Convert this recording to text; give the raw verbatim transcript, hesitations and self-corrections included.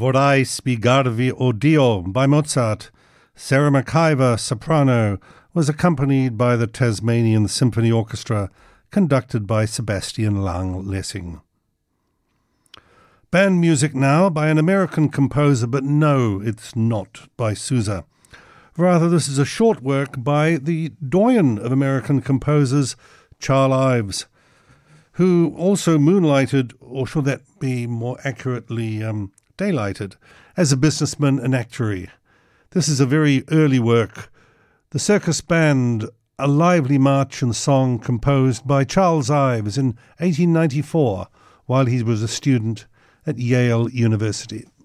Vorrei spiegarvi o Dio by Mozart. Sarah McIver, soprano, was accompanied by the Tasmanian Symphony Orchestra, conducted by Sebastian Lang-Lessing. Band music now by an American composer, but no, it's not by Sousa. Rather, this is a short work by the doyen of American composers, Charles Ives, who also moonlighted, or should that be more accurately um, daylighted, as a businessman and actuary. This is a very early work. The Circus Band, a lively march and song composed by Charles Ives in eighteen ninety-four while he was a student at Yale University.